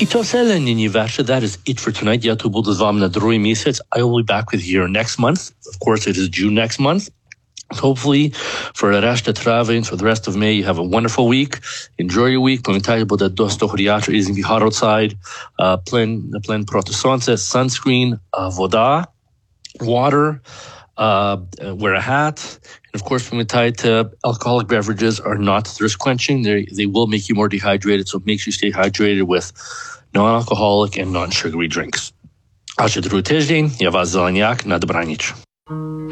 That is it for tonight. I will be back with you next month. Of course, it is June next month. Hopefully, for the rest of Travis, for the rest of May, you have a wonderful week. Enjoy your week. Pamiętajcie, bo dosto horiacze is in the hot outside. Plen protosonce, sunscreen, voda, water, wear a hat. And of course, pamiętajcie, alcoholic beverages are not thirst quenching. They will make you more dehydrated, so make sure you stay hydrated with non-alcoholic and non-sugary drinks. A się drugi tydzień. Ja was Zeleniak. Na dobranic.